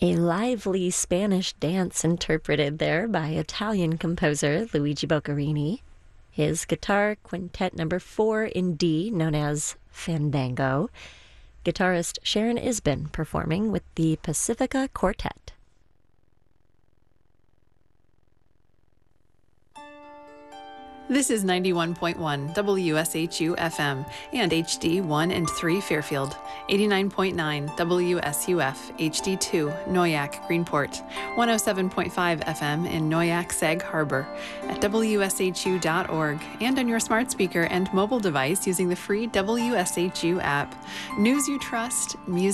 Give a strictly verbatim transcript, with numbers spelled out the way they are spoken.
A lively Spanish dance interpreted there by Italian composer Luigi Boccherini. His guitar quintet number four in D, known as Fandango. Guitarist Sharon Isbin performing with the Pacifica Quartet. This is ninety-one point one W S H U F M and H D one and three Fairfield, eighty-nine point nine W S U F H D two Noyak Greenport, one oh seven point five F M in Noyak Sag Harbor, at W S H U dot org, and on your smart speaker and mobile device using the free W S H U app. News you trust, music